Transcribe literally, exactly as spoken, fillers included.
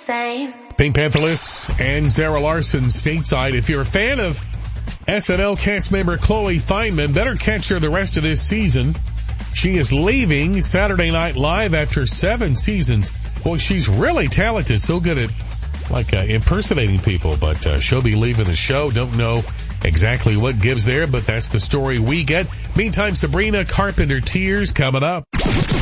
same. Pink Pantherless and Zara Larson stateside. If you're a fan of S N L cast member Chloe Fineman, better catch her the rest of this season. She is leaving Saturday Night Live after seven seasons. Boy, she's really talented, so good at like uh, impersonating people, but uh, she'll be leaving the show. Don't know exactly what gives there, but that's the story we get. Meantime, Sabrina Carpenter Tears coming up.